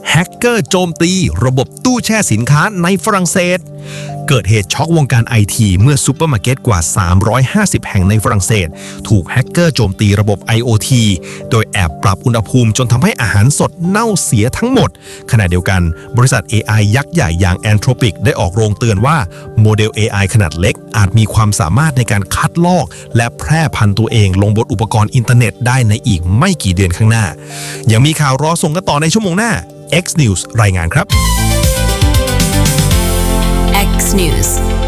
แฮกเกอร์โจมตีระบบตู้แช่สินค้าในฝรั่งเศสเกิดเหตุช็อกวงการไอทีเมื่อซูเปอร์มาร์เก็ตกว่า350แห่งในฝรั่งเศสถูกแฮกเกอร์โจมตีระบบ IoT โดยแอบปรับอุณหภูมิจนทำให้อาหารสดเน่าเสียทั้งหมดขณะเดียวกันบริษัท AI ยักษ์ใหญ่อย่าง Anthropic ได้ออกโรงเตือนว่าโมเดล AI ขนาดเล็กอาจมีความสามารถในการคัดลอกและแพร่พันธุ์ตัวเองลงบนอุปกรณ์อินเทอร์เน็ตได้ในอีกไม่กี่เดือนข้างหน้ายังมีข่าวรอส่งกันต่อในชั่วโมงหน้า X News รายงานครับ X News